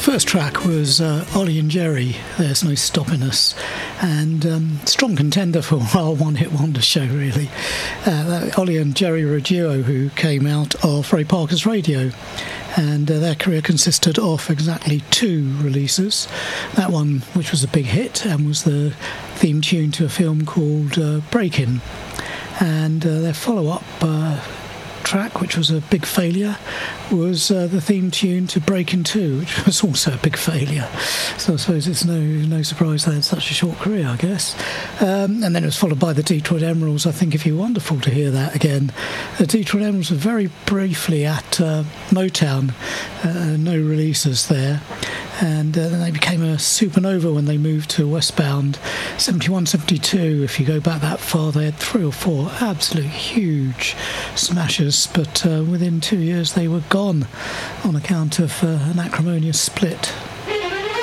First track was Ollie and Jerry, There's No Stopping Us, and strong contender for our one-hit wonder show, really. Ollie and Jerry were a duo who came out of Ray Parker's Radio, and their career consisted of exactly 2 releases. That one, which was a big hit and was the theme tune to a film called Breakin', and their follow-up track, which was a big failure, was the theme tune to Breakin' 2, which was also a big failure. So I suppose it's no surprise they had such a short career, I guess. And then it was followed by the Detroit Emeralds. I think it'd be wonderful to hear that again. The Detroit Emeralds were very briefly at Motown, no releases there. And then they became a supernova when they moved to Westbound. 71, 72, if you go back that far, they had 3 or 4 absolute huge smashers, but within 2 years they were gone on account of an acrimonious split.